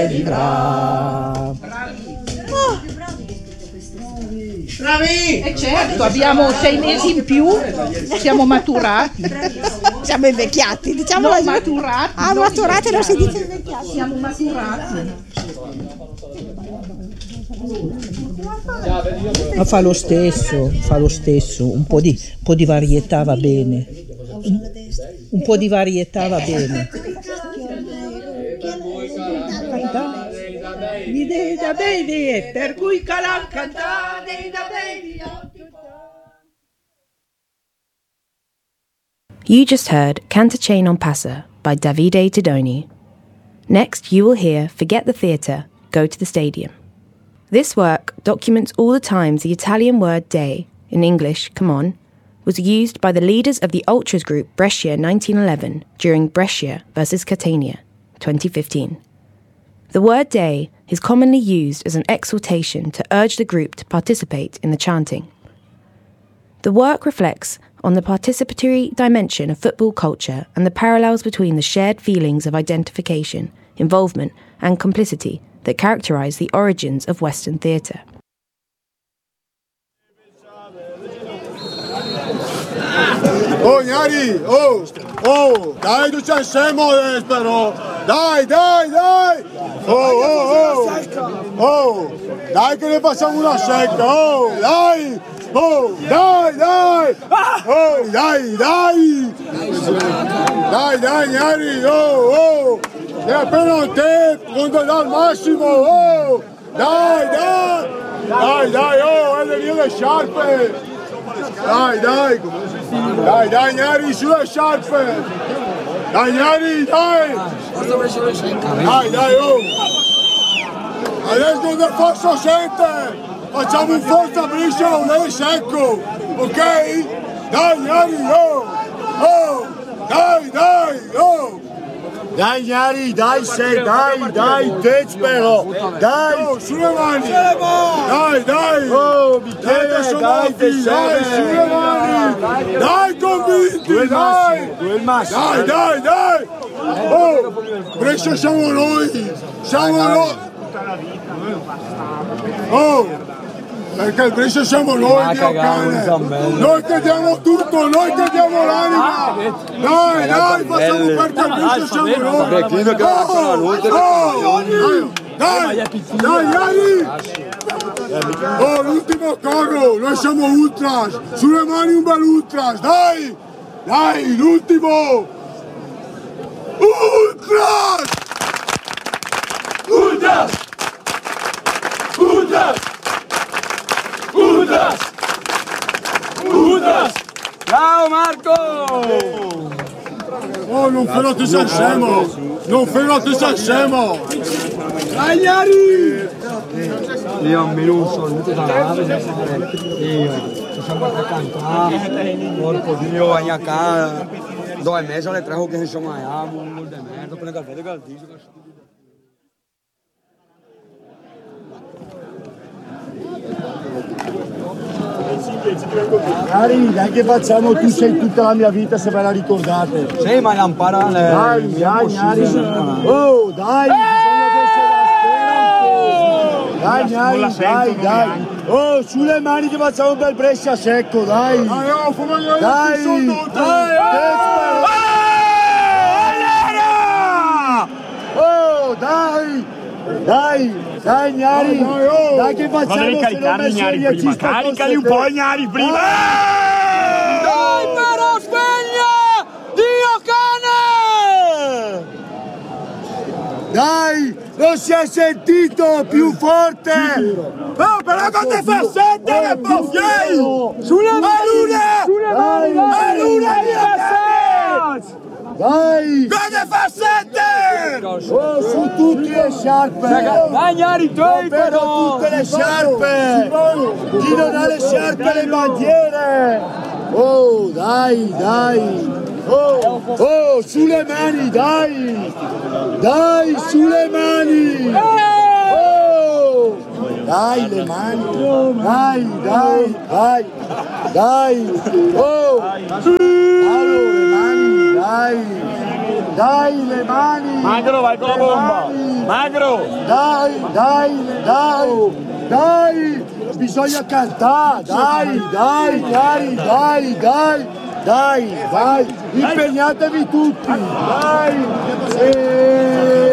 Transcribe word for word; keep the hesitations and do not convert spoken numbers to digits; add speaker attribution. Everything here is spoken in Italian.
Speaker 1: Bra.
Speaker 2: Bravi!
Speaker 1: E certo, abbiamo sei mesi in più, siamo maturati.
Speaker 3: Siamo invecchiati, diciamo
Speaker 1: No,
Speaker 3: la
Speaker 1: maturati.
Speaker 3: Ah, maturati non si dice invecchiati.
Speaker 1: Siamo maturati.
Speaker 4: Ma fa lo stesso, fa lo stesso, un po' di, un po' di varietà va bene. Un, un po' di varietà va bene. Per cui calan cantare da baby.
Speaker 5: You just heard Cantachain on Passa by Davide Tedoni. Next, you will hear Forget the Theatre, Go to the Stadium. This work documents all the times the Italian word day, in English, come on, was used by the leaders of the ultras group Brescia nineteen eleven during Brescia versus Catania, twenty fifteen. The word day is commonly used as an exhortation to urge the group to participate in the chanting. The work reflects on the participatory dimension of football culture and the parallels between the shared feelings of identification, involvement and complicity that characterise the origins of Western theatre.
Speaker 6: Oh Gnari, oh, oh, dai tu c'è scemo però, dai, dai, dai, oh, oh, oh, oh, dai che ne facciamo una secca, oh, dai, oh, dai, dai, oh, dai, dai, dai, dai Gnari, oh, oh, è appena te, non ti dà il massimo, oh, dai, dai, dai, dai, oh, è le mie sciarpe. Dai, dai, dai, dai, Gnari, sulle sciarpe! Dai, Gnari, dai! Dai, dai, oh! Adesso non posso sente! Facciamo un forza Brescia, un lei secco, ok? Dai, Gnari, oh! Oh! Dai, dai, oh! Dai Gnari, dai sei, dai, dai, te spero, dai, oh, sulle mani, dai, dai, oh, Michele, dai, dai, dai, sulle mani, dai, convinti, dai, dai, dai, dai, oh, Brescia siamo noi, siamo noi, oh, perché il Brescia siamo noi, Dio cane, noi che diamo tutto, noi che diamo l'anima, dai, dai, facciamo perché il Brescia siamo noi, oh, oh, dai, dai, Iari, oh, l'ultimo coro, noi siamo ultras, sulle mani un bel ultras, dai, dai, l'ultimo, ultras, ultras, ultras, Udas! Udas!
Speaker 7: Ciao Marco!
Speaker 6: Oh, non farò ti sei scemo! Non farò ti sei scemo!
Speaker 7: Dai Gnari! Io un minuto, non ti dà, io ci siamo a cantare, porco Dio, a casa, due mesi alle tre che insomma abbiamo un gol di merda, poi che vede che il disco.
Speaker 6: Cari, dai che facciamo, tu sei tutta la mia vita se ve la ricordate.
Speaker 7: Sì, ma la impara le...
Speaker 6: Dai, dai, Gnari. Oh, dai, bisogna essere a Dai, Gnari, dai, dai. Oh, sulle mani che facciamo un bel Brescia secco, dai. Dai, oh, come dai, dai, dai, oh, dai, dai. Dai Gnari, dai, oh. Dai che facciamo,
Speaker 8: ma devi caricarli Gnari prima, caricali un po' Gnari prima.
Speaker 7: Dai però sveglia, Dio cane! Dai, non si è sentito, più forte!
Speaker 6: Oh, però non ti fa sentire, boffiai!
Speaker 7: Sulle mani!
Speaker 6: Sulle mani! A luna, dai!
Speaker 7: Come fa sette?
Speaker 6: Oh, su tutte le sciarpe!
Speaker 7: Dai Gnari, tu
Speaker 6: però! Tutte le sciarpe! Chi non ha le sciarpe le bandiere! Oh, dai, dai! Oh, oh, sulle mani, dai! Dai, sulle mani! Oh! Dai, le mani! Dai, dai, dai! Dai! Oh! Allora, le mani, dai! dai le mani.
Speaker 8: Magro, vai con la bomba. Magro.
Speaker 6: Dai, dai, dai, dai, bisogna cantare, dai, dai, dai, dai, dai, dai, dai, impegnatevi tutti, dai. E...